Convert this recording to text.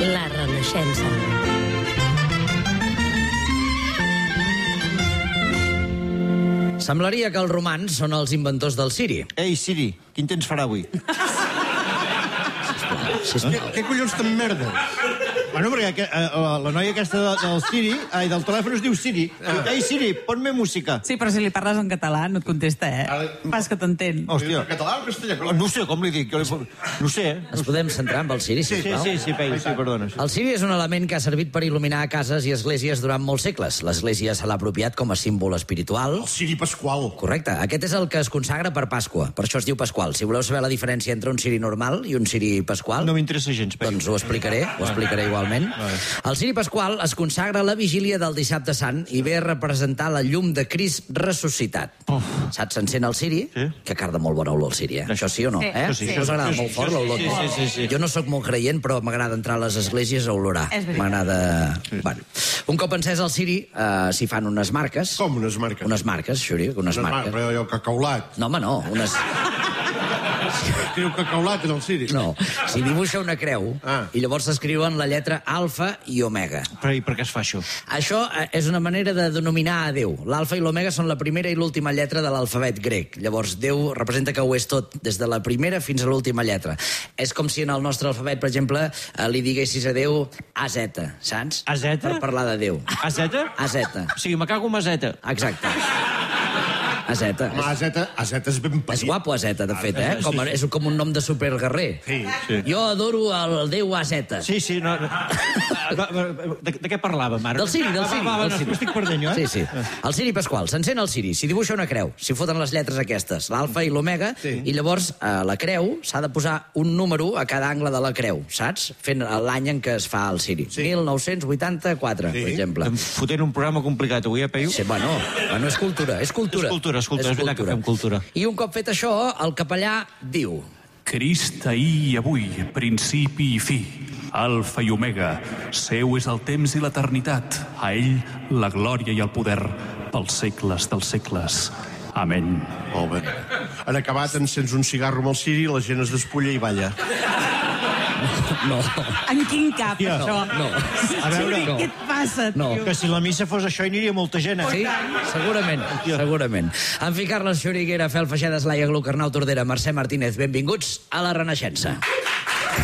La Renaixença. Semblaria que els romans són els inventors del Siri. Ei, Siri, quin temps farà avui? Què collons tan merda? Bueno, perquè la noia aquesta del Siri, del telèfon es diu Siri. Ei, Siri, ponme música. Sí, però si li parles en català no et contesta, Pas que t'entén. Hòstia. En català o castellà? No sé com li dic. No sé, Ens podem centrar amb el Siri, sisplau? Sí, Pei, sí, perdona. El Siri és un element que ha servit per il·luminar cases i esglésies durant molts segles. L'Església se l'ha apropiat com a símbol espiritual. El Siri Pasqual. Correcte. Aquest és el que es consagra per Pasqua. Per això es diu Pasqual. Si voleu saber la diferència entre un Siri normal i un Siri Pasqual... No m'interessa gens, Pei. Doncs ho explicaré igualment. El Siri Pasqual es consagra a la vigília del Dissabte Sant i ve a representar la llum de Crist ressuscitat. Saps, s'encén el Siri, que carda molt bona olor el Siri, Això sí o no? Sí. Això us agrada molt fort, l'olor? Sí. Jo no sóc molt creient, però m'agrada entrar a les esglésies a olorar. M'agrada... Bueno, un cop encès el Siri, s'hi fan unes marques. Com unes marques? Unes marques, Xuri, unes marques. Però allò cacaulat. No, home, no, unes... Escriu cacaulat en el Siri. No, s'hi dibuixa una creu i llavors s'escriuen la lletra alfa i omega. Però i per què es fa això? Això és una manera de denominar a Déu. L'alfa i l'omega són la primera i l'última lletra de l'alfabet grec. Llavors, Déu representa que ho és tot, des de la primera fins a l'última lletra. És com si en el nostre alfabet, per exemple, li diguessis a Déu AZ, saps? AZ? Per parlar de Déu. AZ? AZ. O sigui, me cago en AZ. Exacte. AZ. AZ és ben És petit. guapo AZ, de fet, És com un nom de superguerrer. Sí. Jo adoro el Déu AZ. Sí, no. De què parlàvem, ara? Del Siri, del Siri. Va, estic perdent jo, Sí. El Siri Pasqual. S'encén el Siri, s'hi dibuixa una creu, s'hi foten les lletres aquestes, l'alfa i l'omega, i llavors a la creu s'ha de posar un número a cada angle de la creu, saps? Fent l'any en què es fa el Siri. 1984, per exemple. Em fotent un programa complicat avui, Peyu. Sí, bueno, és cultura, és cultura. És veritat que fem cultura. I un cop fet això, el capellà diu... Crist ahir i avui, principi i fi, alfa i omega, seu és el temps i l'eternitat, a ell la glòria i el poder pels segles dels segles. Amén. Molt bé. En acabat encens un cigarro amb el Siri, la gent es despulla i balla. No. En quin cap, això? No. A veure, Què et passa, No. tio? que si la missa fos això hi aniria molta gent, Sí, segurament. En fi, Carles Xuriguera, Fel Feixedes, Laia Gluc, Arnau Tordera, Mercè Martínez, benvinguts a La Renaixença.